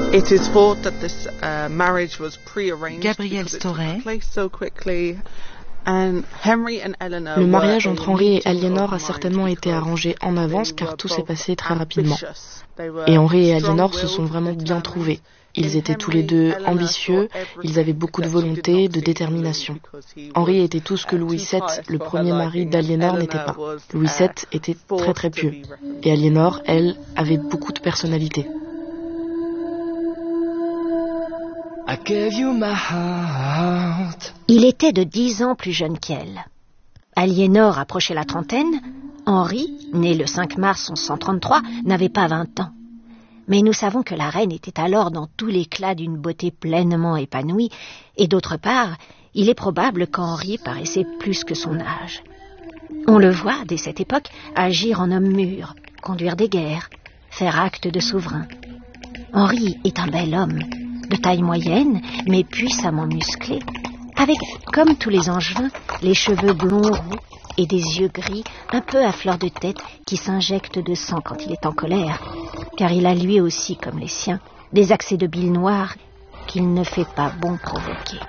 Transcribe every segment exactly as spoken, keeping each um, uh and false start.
It is thought that this uh, marriage was prearranged Gabrielle because it Storey. took place so quickly. And Henry and Eleanor Le mariage were entre a Henri et meeting Aliénor of a certainement minds été because arrangé en avance they car were tout s'est both passé très rapidement. ambitious. They were Et Henri et Aliénor se strong-willed, sont vraiment bien determined. trouvés. Ils In étaient tous les Henry, deux Eleanor ambitieux, saw everything ils avaient beaucoup de that she did volonté, not de see in détermination. Louis because he Henri was, était tout ce que uh, Louis too sept, pious le for her premier mari liking, d'Aliénor, and n'était pas. Eleanor was, Louis uh, sept était très très forced to pieux. be reconciled. Et Aliénor, elle, avait beaucoup de personnalité. I gave you my heart. Il était de dix ans plus jeune qu'elle. Aliénor approchait la trentaine. Henri, né le cinq mars mille cent trente-trois, n'avait pas vingt ans. Mais nous savons que la reine était alors dans tout l'éclat d'une beauté pleinement épanouie, et d'autre part, il est probable qu'Henri paraissait plus que son âge. On le voit, dès cette époque, agir en homme mûr, conduire des guerres, faire acte de souverain. Henri est un bel homme, de taille moyenne, mais puissamment musclé, avec, comme tous les Angevins, les cheveux blonds roux et des yeux gris un peu à fleur de tête qui s'injectent de sang quand il est en colère, car il a lui aussi, comme les siens, des accès de bile noire qu'il ne fait pas bon provoquer.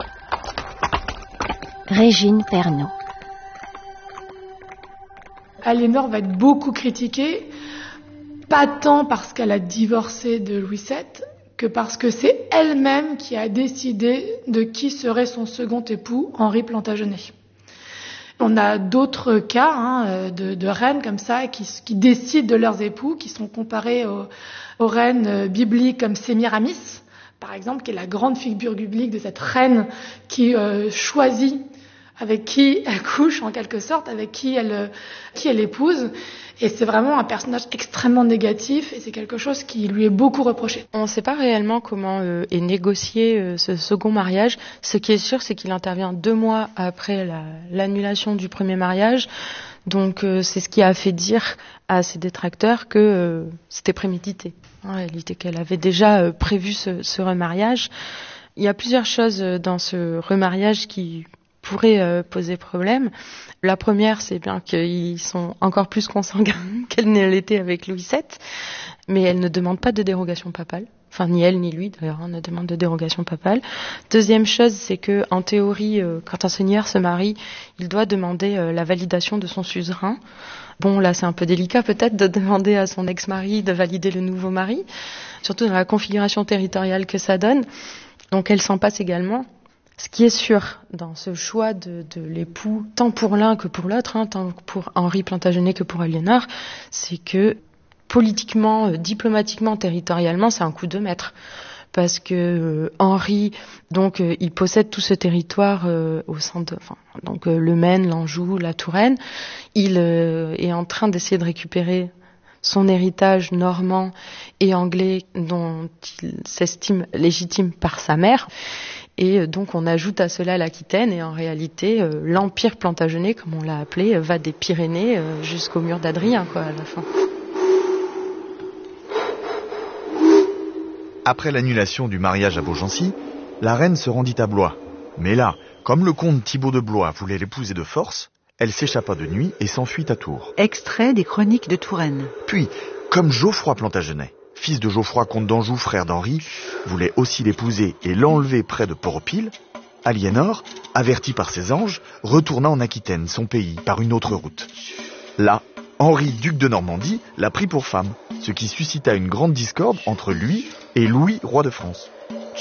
Régine Pernaut. Aliénor va être beaucoup critiquée, pas tant parce qu'elle a divorcé de Louis sept, que parce que c'est elle-même qui a décidé de qui serait son second époux, Henri Plantagenet. On a d'autres cas hein, de, de reines comme ça qui, qui décident de leurs époux, qui sont comparés aux, aux reines bibliques comme Sémiramis, par exemple, qui est la grande figure biblique de cette reine qui euh, choisit avec qui elle couche, en quelque sorte, avec qui elle, qui elle épouse. Et c'est vraiment un personnage extrêmement négatif et c'est quelque chose qui lui est beaucoup reproché. On ne sait pas réellement comment euh, est négocié euh, ce second mariage. Ce qui est sûr, c'est qu'il intervient deux mois après la, l'annulation du premier mariage. Donc euh, c'est ce qui a fait dire à ses détracteurs que euh, c'était prémédité. En réalité, qu'elle avait déjà euh, prévu ce, ce remariage. Il y a plusieurs choses dans ce remariage qui pourraient euh, poser problème. La première, c'est bien qu'ils sont encore plus consanguins qu'elle ne l'était avec Louis sept, mais elle ne demande pas de dérogation papale. Enfin, ni elle ni lui, d'ailleurs, on ne demande de dérogation papale. Deuxième chose, c'est que, en théorie, euh, quand un seigneur se marie, il doit demander euh, la validation de son suzerain. Bon, là, c'est un peu délicat, peut-être, de demander à son ex-mari de valider le nouveau mari, surtout dans la configuration territoriale que ça donne. Donc, elle s'en passe également. Ce qui est sûr dans ce choix de, de l'époux, tant pour l'un que pour l'autre, hein, tant pour Henri Plantagenet que pour Aliénor, c'est que politiquement, euh, diplomatiquement, territorialement, c'est un coup de maître. Parce que euh, Henri, donc, euh, il possède tout ce territoire euh, au sein de, enfin, donc euh, le Maine, l'Anjou, la Touraine. Il euh, est en train d'essayer de récupérer son héritage normand et anglais dont il s'estime légitime par sa mère. Et donc on ajoute à cela l'Aquitaine et en réalité euh, l'Empire Plantagenet, comme on l'a appelé, va des Pyrénées euh, jusqu'au mur d'Adrien, quoi, à la fin. Après l'annulation du mariage à Beaugency, la reine se rendit à Blois. Mais là, comme le comte Thibaut de Blois voulait l'épouser de force, elle s'échappa de nuit et s'enfuit à Tours. Extrait des Chroniques de Touraine. Puis, comme Geoffroy Plantagenet, fils de Geoffroy comte d'Anjou, frère d'Henri, voulait aussi l'épouser et l'enlever près de Port-au-Pile, Aliénor, averti par ses anges, retourna en Aquitaine, son pays, par une autre route. Là, Henri, duc de Normandie, la prit pour femme, ce qui suscita une grande discorde entre lui et Louis, roi de France.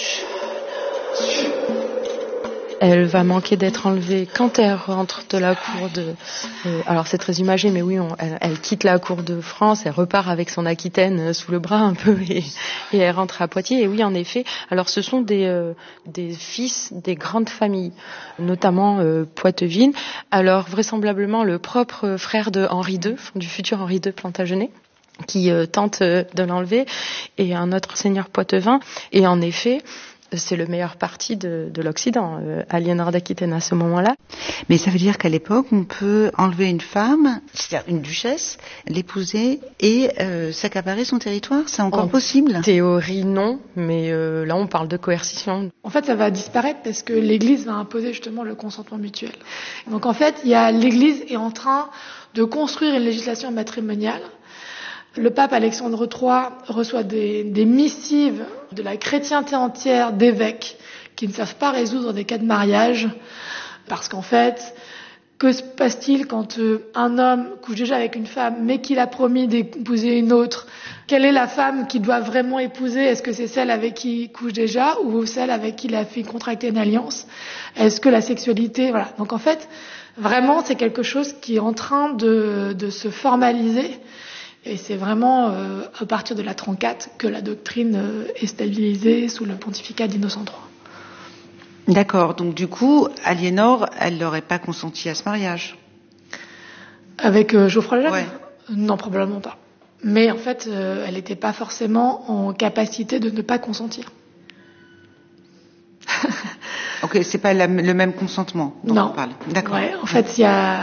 Elle va manquer d'être enlevée quand elle rentre de la cour de... Euh, alors c'est très imagé, mais oui, on, elle, elle quitte la cour de France, elle repart avec son Aquitaine sous le bras un peu et, et elle rentre à Poitiers. Et oui, en effet, alors ce sont des, euh, des fils des grandes familles, notamment euh, Poitevine. Alors vraisemblablement le propre frère de Henri deux, du futur Henri deux Plantagenet, qui euh, tente euh, de l'enlever, et un autre seigneur poitevin. Et en effet, c'est le meilleur parti de, de l'Occident, euh, Aliénor d'Aquitaine à ce moment-là. Mais ça veut dire qu'à l'époque, on peut enlever une femme, c'est-à-dire une duchesse, l'épouser et euh, s'accaparer son territoire. C'est encore En possible? En théorie, non, mais euh, là, on parle de coercition. En fait, ça va disparaître parce que l'Église va imposer justement le consentement mutuel. Donc en fait, il y a l'Église est en train de construire une législation matrimoniale Le pape Alexandre trois reçoit des, des missives de la chrétienté entière d'évêques qui ne savent pas résoudre des cas de mariage parce qu'en fait, que se passe-t-il quand euh, un homme couche déjà avec une femme mais qu'il a promis d'épouser une autre? Quelle est la femme qu'il doit vraiment épouser? Est-ce que c'est celle avec qui il couche déjà ou celle avec qui il a fait contracter une alliance? Est-ce que la sexualité... Voilà. Donc en fait, vraiment, c'est quelque chose qui est en train de, de se formaliser. Et c'est vraiment euh, à partir de la trente-quatre que la doctrine euh, est stabilisée sous le pontificat d'Innocent trois. D'accord. Donc du coup, Aliénor, elle n'aurait pas consenti à ce mariage. Avec euh, Geoffroy le Jeune? Ouais. Non, probablement pas. Mais en fait, euh, elle n'était pas forcément en capacité de ne pas consentir. Ok, c'est pas la, le même consentement dont non. on parle. D'accord. Ouais, en fait, il y a...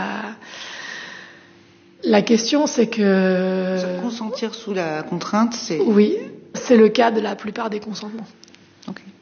La question, c'est que... Consentir sous la contrainte, c'est... Oui, c'est le cas de la plupart des consentements. Ok.